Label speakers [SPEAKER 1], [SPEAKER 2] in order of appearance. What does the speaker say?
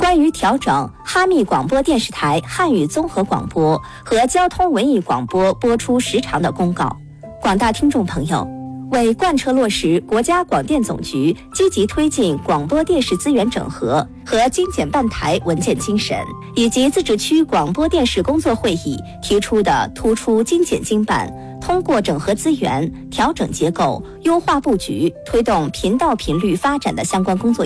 [SPEAKER 1] 关于调整哈密广播电视台汉语综合广播和交通文艺广播播出时长的公告。广大听众朋友，为贯彻落实国家广电总局积极推进广播电视资源整合和精简办台文件精神，以及自治区广播电视工作会议提出的突出精简精办，通过整合资源、调整结构、优化布局，推动频道频率发展的相关工作